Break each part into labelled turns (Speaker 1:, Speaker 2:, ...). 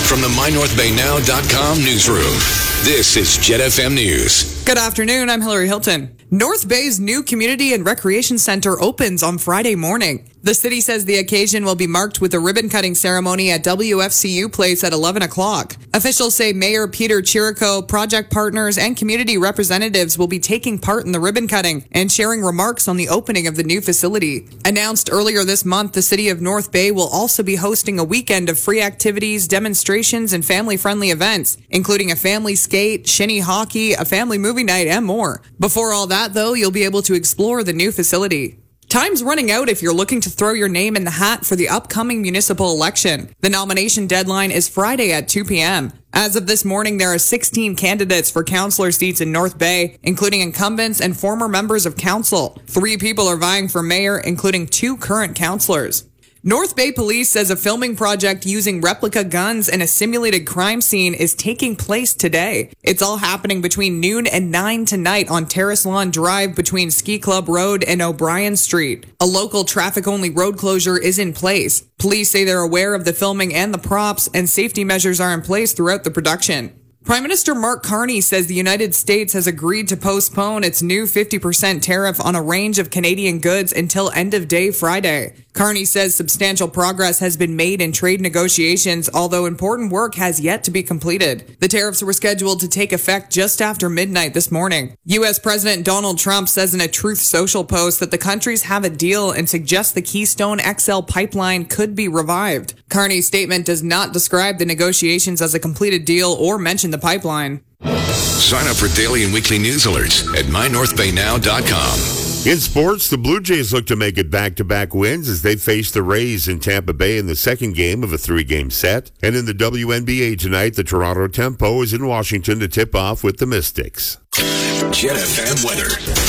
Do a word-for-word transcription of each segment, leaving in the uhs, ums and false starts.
Speaker 1: From the my north bay now dot com newsroom, this is Jet F M News.
Speaker 2: Good afternoon, I'm Hillary Hilton. North Bay's new community and recreation center opens on Friday morning. The city says the occasion will be marked with a ribbon-cutting ceremony at W F C U Place at eleven o'clock. Officials say Mayor Peter Chirico, project partners, and community representatives will be taking part in the ribbon cutting and sharing remarks on the opening of the new facility. Announced earlier this month, the city of North Bay will also be hosting a weekend of free activities, demonstrations, and family-friendly events, including a family skate, shinny hockey, a family movie night, and more. Before all that, though, you'll be able to explore the new facility. Time's running out if you're looking to throw your name in the hat for the upcoming municipal election. The nomination deadline is Friday at two p.m. As of this morning, there are sixteen candidates for councillor seats in North Bay, including incumbents and former members of council. Three people are vying for mayor, including two current councillors. North Bay Police says a filming project using replica guns and a simulated crime scene is taking place today. It's all happening between noon and nine tonight on Terrace Lawn Drive between Ski Club Road and O'Brien Street. A local traffic-only road closure is in place. Police say they're aware of the filming and the props, and safety measures are in place throughout the production. Prime Minister Mark Carney says the United States has agreed to postpone its new fifty percent tariff on a range of Canadian goods until end of day Friday. Carney says substantial progress has been made in trade negotiations, although important work has yet to be completed. The tariffs were scheduled to take effect just after midnight this morning. U S President Donald Trump says in a Truth Social post that the countries have a deal and suggests the Keystone X L pipeline could be revived. Carney's statement does not describe the negotiations as a completed deal or mention the pipeline.
Speaker 1: Sign up for daily and weekly news alerts at my north bay now dot com.
Speaker 3: In sports, the Blue Jays look to make it back-to-back wins as they face the Rays in Tampa Bay in the second game of a three-game set. And in the W N B A tonight, the Toronto Tempo is in Washington to tip off with the Mystics.
Speaker 1: Jet F M weather.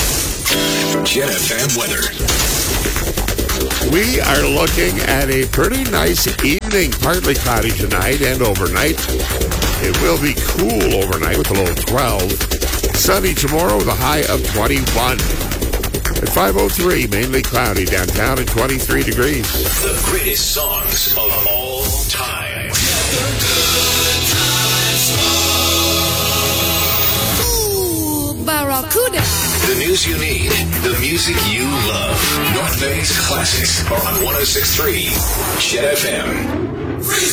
Speaker 1: Jet F M weather.
Speaker 3: We are looking at a pretty nice evening, partly cloudy tonight and overnight. It will be cool overnight with a low of twelve. Sunny tomorrow with a high of twenty-one. At five oh three, mainly cloudy downtown at twenty-three degrees.
Speaker 1: The greatest songs of all time.
Speaker 4: Ooh, Barracuda.
Speaker 1: The news you need, the music you love. North Bay's classics are on one oh six point three Jet F M.